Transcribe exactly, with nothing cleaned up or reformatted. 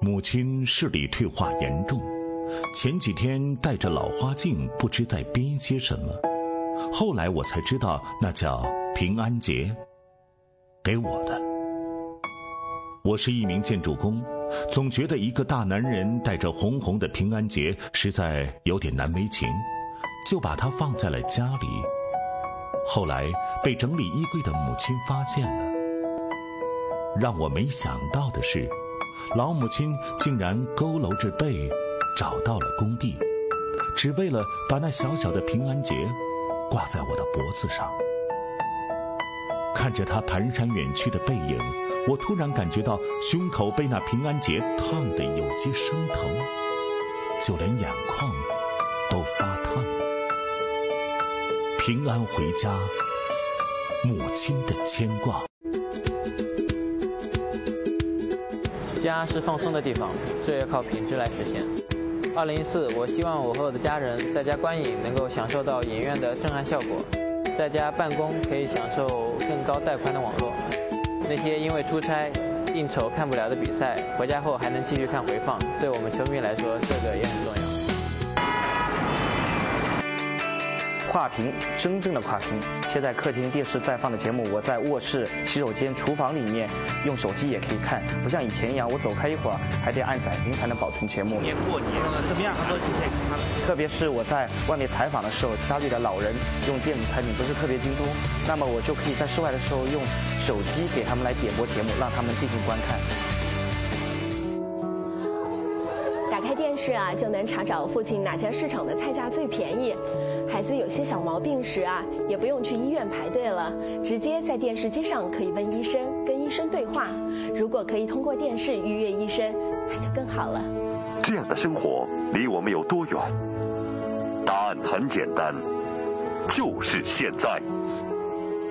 母亲视力退化严重，前几天戴着老花镜，不知在编些什么。后来我才知道，那叫平安结，给我的。我是一名建筑工，总觉得一个大男人带着红红的平安结实在有点难为情，就把它放在了家里。后来被整理衣柜的母亲发现了。让我没想到的是，老母亲竟然佝偻着背找到了工地，只为了把那小小的平安结挂在我的脖子上。看着她蹒跚远去的背影，我突然感觉到胸口被那平安结烫得有些生疼，就连眼眶都发烫。平安回家，母亲的牵挂。 家是放松的地方，这要靠品质来实现。二零一四，我希望我和我的家人在家观影能够享受到影院的震撼效果，在家办公可以享受更高带宽的网络。那些因为出差、应酬看不了的比赛，回家后还能继续看回放，对我们球迷来说，这个也很重要。 跨屏，真正的跨屏。切在客厅电视在放的节目，我在卧室、洗手间、厨房里面用手机也可以看，不像以前一样，我走开一会儿还得按载屏才能保存节目。 今年过年怎么样？他说今天特别是我在外面采访的时候，家里的老人用电子产品不是特别精通，那么我就可以在室外的时候用手机给他们来点播节目，让他们进行观看。 打开电视啊，就能查找附近哪家市场的菜价最便宜。孩子有些小毛病时啊，也不用去医院排队了，直接在电视机上可以问医生，跟医生对话。如果可以通过电视预约医生，那就更好了。 这样的生活离我们有多远？答案很简单，就是现在。